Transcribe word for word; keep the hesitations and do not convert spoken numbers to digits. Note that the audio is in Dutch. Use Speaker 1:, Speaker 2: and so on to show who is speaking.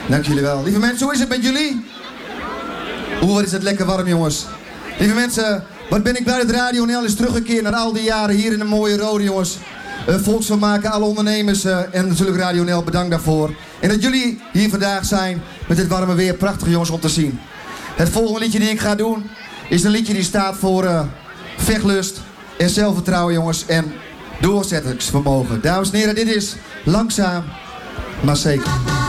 Speaker 1: Dank jullie wel. Lieve mensen, hoe is het met jullie? Oeh, wat is het lekker warm, jongens. Lieve mensen, wat ben ik blij dat Radio N L is teruggekeerd naar al die jaren hier in de mooie Rode, jongens. Uh, volksvermaken, alle ondernemers uh, en natuurlijk Radio N L, bedankt daarvoor. En dat jullie hier vandaag zijn met dit warme weer. Prachtig, jongens, om te zien. Het volgende liedje die ik ga doen is een liedje die staat voor uh, vechtlust en zelfvertrouwen, jongens. En doorzettingsvermogen. Dames en heren, dit is Langzaam maar Zeker.